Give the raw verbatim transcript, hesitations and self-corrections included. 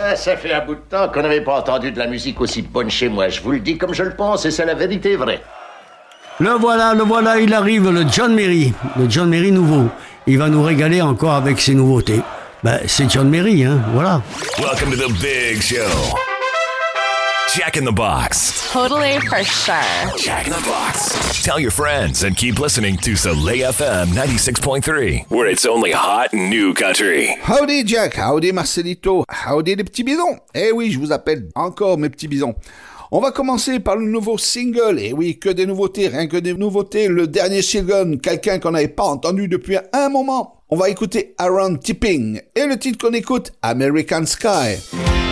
Ah, ça fait un bout de temps qu'on n'avait pas entendu de la musique aussi bonne chez moi. Je vous le dis comme je le pense et c'est la vérité vraie. Le voilà, le voilà, il arrive, le John Merry. Le John Merry nouveau. Il va nous régaler encore avec ses nouveautés. Ben, c'est John Merry, hein, voilà. Welcome to the big show. Jack in the Box. Totally for sure. Jack in the Box. Tell your friends and keep listening to Soleil F M ninety-six point three, where it's only hot new country. Howdy Jack, howdy Marcelito, howdy les petits bisons. Eh oui, je vous appelle encore mes petits bisons. On va commencer par le nouveau single. Et oui, que des nouveautés, rien que des nouveautés. Le dernier single, quelqu'un qu'on n'avait pas entendu depuis un moment. On va écouter Aaron Tipping. Et le titre qu'on écoute, American Sky.